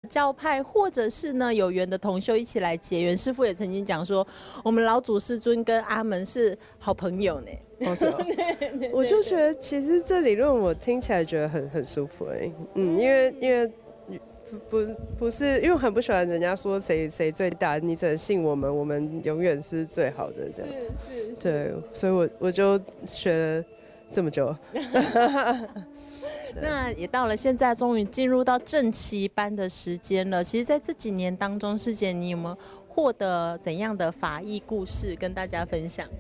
教派，或者是呢有缘的同修一起来结缘。师父也曾经讲说，我们老祖师尊跟阿门是好朋友呢。 哦，是哦我就觉得其实这理论我听起来觉得很舒服因为不是，因为我很不喜欢人家说谁最大，你只能信我们，我们永远是最好的这样。 是。 对，所以我就学了这么久。 那也到了现在，终于进入到正期班的时间了。其实，在这几年当中，师姐你有没有获得怎样的法义故事跟大家分享？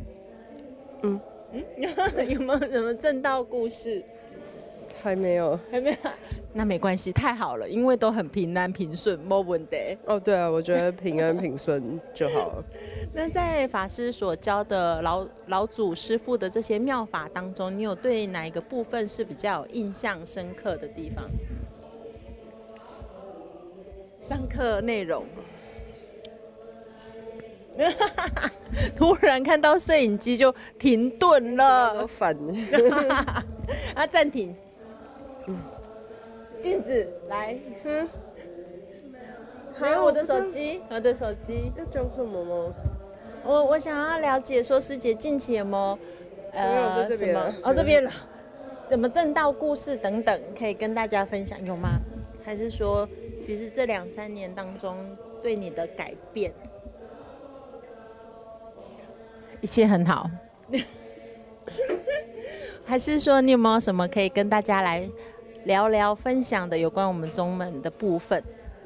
有没有什么正道故事？ 还没有。 那没关系，太好了，因为都很平安平顺，没问题。 哦，对啊，我觉得平安平顺就好了。 那在法师所教的老祖师父的这些妙法当中，你有对哪一个部分是比较有印象深刻的地方？上课内容。突然看到摄影机就停顿了， 都反。 啊，暂停。镜子来。没有我的手机， 要讲什么吗？ 我想要了解说师姐近期有没有在这边什么这边了，怎么正道故事等等可以跟大家分享有吗？还是说其实这2-3年当中对你的改变？一切很好。还是说你有没有什么可以跟大家来聊聊分享的有关我们宗门的部分？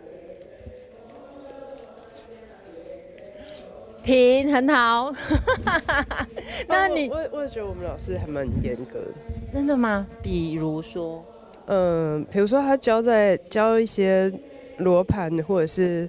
停，很好。那你我也觉得我们老师还蛮严格的。 真的吗？比如说， 比如说他教一些罗盘或者是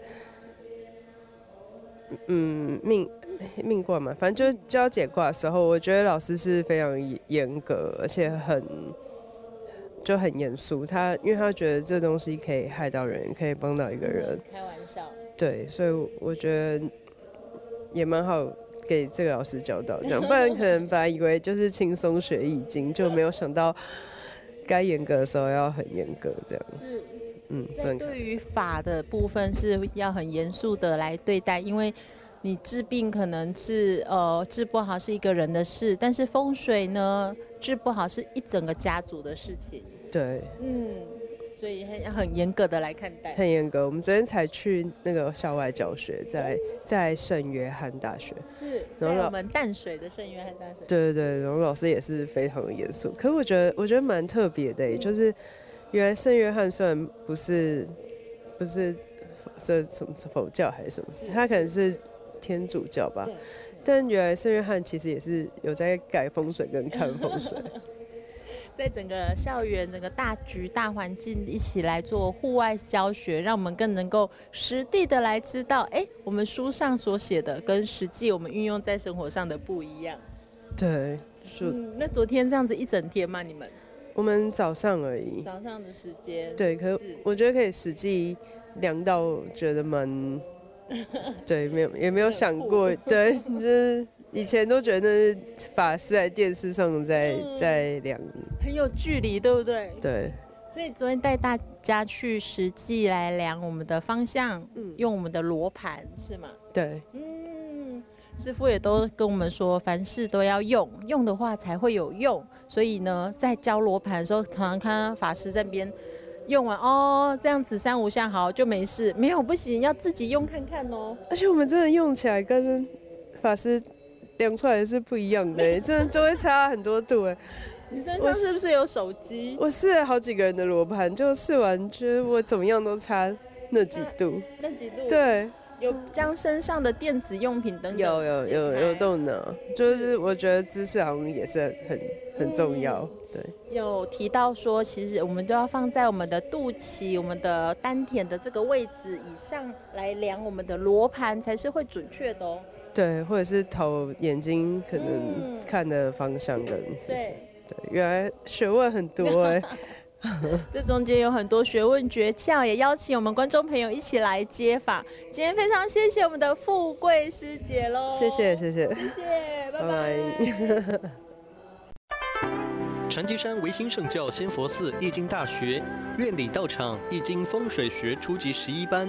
命卦嘛，反正就教解卦的时候，我觉得老师是非常严格，而且很严肃。因为他觉得这东西可以害到人，可以帮到一个人。 开玩笑。 对，所以我觉得也蛮好给这个老师教导，这样不然可能本来以为就是轻松学易经，就没有想到该严格的时候要很严格，这样。 是。 在对于法的部分是要很严肃的来对待，因为你治病可能是治不好是一个人的事，但是风水呢治不好是一整个家族的事情。 对。 所以要很严格的来看待。 很严格。我们昨天才去那个校外教学，在圣约翰大学。 是。在我们淡水的圣约翰大学。 对，然后老师也是非常的严肃。可是我觉得蛮特别的，就是原来圣约翰虽然不是这什么佛教还是什么，他可能是天主教吧，但原来圣约翰其实也是有在改风水跟看风水。 在整个校园、整个大局、大环境一起来做户外教学，让我们更能够实地的来知道，我们书上所写的跟实际我们运用在生活上的不一样。 对。 那昨天这样子一整天吗？你们？ 我们早上而已。 早上的时间。 对，可是我觉得可以实际量到，觉得蛮对，也没有想过，对，就是以前都觉得法师在电视上在量， 很有距离，对不对？ 对。 所以昨天带大家去实际来量我们的方向，用我们的罗盘，是吗？ 对。 师父也都跟我们说，凡事都要用的话才会有用。所以呢，在教罗盘的时候，常常看到法师这边用完这样子3-5下好就没事，没有不行，要自己用看看哦。 而且我们真的用起来跟法师量出来的是不一样的，真的就会差很多度哎。 你身上是不是有手机？ 我试了好几个人的罗盘，就试完觉得我怎么样都差那几度。 那几度？ 对。 有将身上的电子用品等等有动呢，就是我觉得姿势好像也是很重要。对。 有提到说，其实我们都要放在我们的肚脐、我们的丹田的这个位置以上来量我们的罗盘，才是会准确的哦。 对，或者是头眼睛可能看的方向跟姿势。对，原来学问很多哎。 这中间有很多学问诀窍，也邀请我们观众朋友一起来接法。今天非常谢谢我们的富贵师姐喽， 谢谢， 拜拜。 传奇山唯心圣教仙佛寺易经大学院里道场易经风水学初级11班